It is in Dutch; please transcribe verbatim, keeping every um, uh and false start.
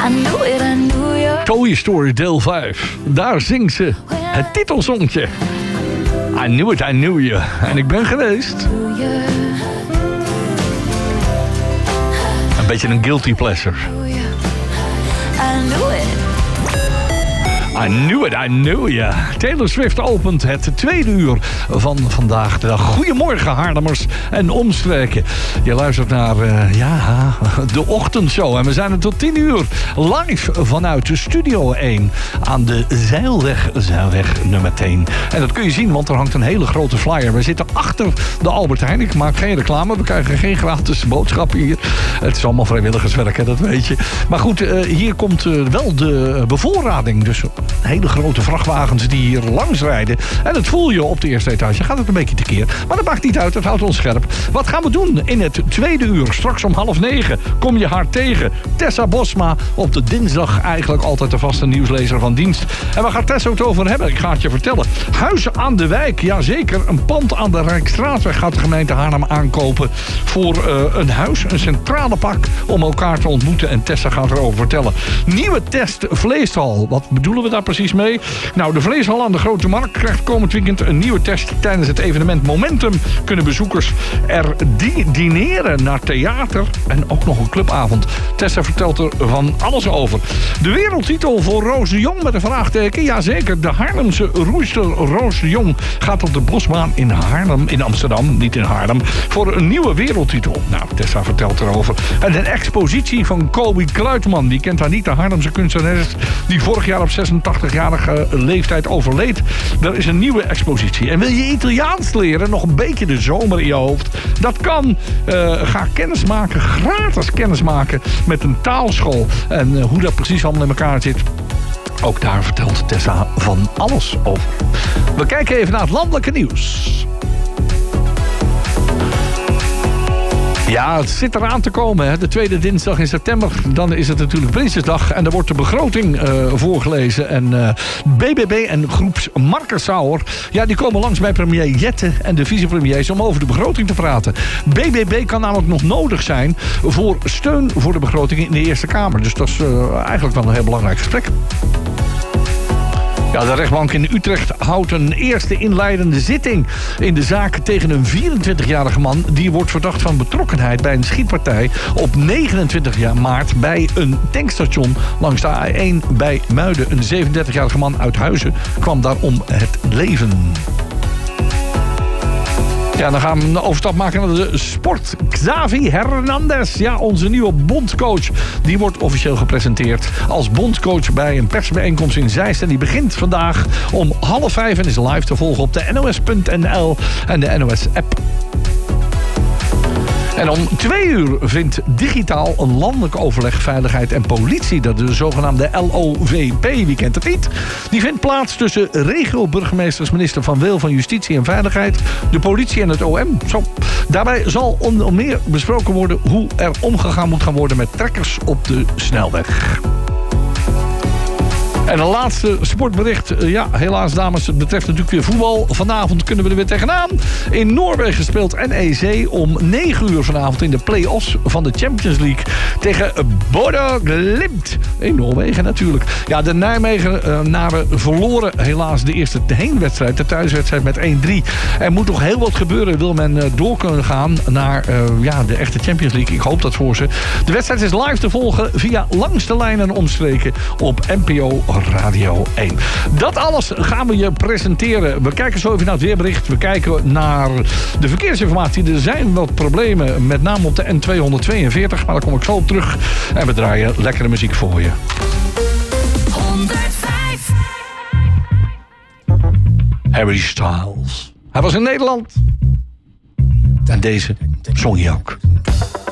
knew it, I knew you. Toy Story deel vijf. Daar zingt ze het titelsongje. I knew it, I knew you. En ik ben geweest. Een beetje een guilty pleasure. I knew it. I knew it, I knew you. Taylor Swift opent het tweede uur van vandaag de dag. Goedemorgen Haarlemmers en omstreken. Je luistert naar uh, ja, de ochtendshow. En we zijn er tot tien uur live vanuit de Studio één aan de Zeilweg, Zeilweg nummer tien. En dat kun je zien, want er hangt een hele grote flyer. We zitten achter de Albert Heijn. Ik maak geen reclame, we krijgen geen gratis boodschappen hier. Het is allemaal vrijwilligerswerk, hè, dat weet je. Maar goed, uh, hier komt uh, wel de bevoorrading. Dus hele grote vrachtwagens die hier langs rijden. En dat voel je op de eerste etage. Gaat het een beetje tekeer. Maar dat maakt niet uit. Het houdt ons scherp. Wat gaan we doen in het tweede uur? Straks om half negen kom je haar tegen. Tessa Bosma. Op de dinsdag eigenlijk altijd de vaste nieuwslezer van dienst. En waar gaat Tessa het over hebben? Ik ga het je vertellen. Huizen aan de wijk. Jazeker. Een pand aan de Rijksstraatweg gaat de gemeente Haarlem aankopen. Voor uh, een huis. Een centrale pak om elkaar te ontmoeten. En Tessa gaat erover vertellen. Nieuwe test vleeshal. Wat bedoelen we daar precies mee? Nou, de vleeshal aan de Grote Markt krijgt komend weekend een nieuwe test. Tijdens het evenement Momentum kunnen bezoekers er di- dineren naar theater en ook nog een clubavond. Tessa vertelt er van alles over. De wereldtitel voor Roos de Jong met een vraagteken. Jazeker, de Haarlemse roeister Roos de Jong gaat op de Bosbaan in Haarlem, in Amsterdam, niet in Haarlem, voor een nieuwe wereldtitel. Nou, Tessa vertelt erover. En een expositie van Kobi Kluitman. Die kent haar niet, de Haarlemse kunstenares die vorig jaar op zesentachtigjarige leeftijd overleed. Er is een nieuwe expositie. En wil je Italiaans leren, nog een beetje de zomer in je hoofd? Dat kan. Uh, ga kennis maken, gratis kennis maken met een taalschool. En uh, hoe dat precies allemaal in elkaar zit, ook daar vertelt Tessa van alles over. We kijken even naar het landelijke nieuws. Ja, het zit eraan te komen. Hè. De tweede dinsdag in september. Dan is het natuurlijk Prinsjesdag. En daar wordt de begroting uh, voorgelezen. En uh, B B B en groeps Markersauer, ja, die komen langs bij premier Jette en de vicepremiers om over de begroting te praten. B B B kan namelijk nog nodig zijn voor steun voor de begroting in de Eerste Kamer. Dus dat is uh, eigenlijk wel een heel belangrijk gesprek. Ja, de rechtbank in Utrecht houdt een eerste inleidende zitting in de zaak tegen een vierentwintigjarige man. Die wordt verdacht van betrokkenheid bij een schietpartij op negenentwintig maart bij een tankstation langs de A één bij Muiden. Een zevenendertigjarige man uit Huizen kwam daar om het leven. Ja, dan gaan we een overstap maken naar de sport. Xavi Hernandez, ja, onze nieuwe bondscoach, die wordt officieel gepresenteerd als bondscoach bij een persbijeenkomst in Zeist. En die begint vandaag om half vijf en is live te volgen op de N O S punt N L en de N O S-app. En om twee uur vindt digitaal een landelijk overleg veiligheid en politie. Dat is de zogenaamde L O V P, wie kent het niet? Die vindt plaats tussen regio-burgemeesters, minister Van Weel van Justitie en Veiligheid, de politie en het O M. Zo. Daarbij zal onder meer besproken worden hoe er omgegaan moet gaan worden met trekkers op de snelweg. En een laatste sportbericht. Ja, helaas dames, het betreft natuurlijk weer voetbal. Vanavond kunnen we er weer tegenaan. In Noorwegen speelt N E C om negen uur vanavond in de play-offs van de Champions League tegen Bodø Glimt. In Noorwegen natuurlijk. Ja, de Nijmegenaren uh, verloren helaas de eerste heenwedstrijd, de thuiswedstrijd met één drie. Er moet nog heel wat gebeuren. Wil men uh, door kunnen gaan naar uh, ja, de echte Champions League. Ik hoop dat voor ze. De wedstrijd is live te volgen via Langs de Lijn en Omstreken op N P O Radio één. Dat alles gaan we je presenteren. We kijken zo even naar het weerbericht. We kijken naar de verkeersinformatie. Er zijn wat problemen, met name op de N tweehonderdtweeënveertig. Maar daar kom ik zo op terug. En we draaien lekkere muziek voor je. honderdvijf Harry Styles. Hij was in Nederland. En deze zong hij ook.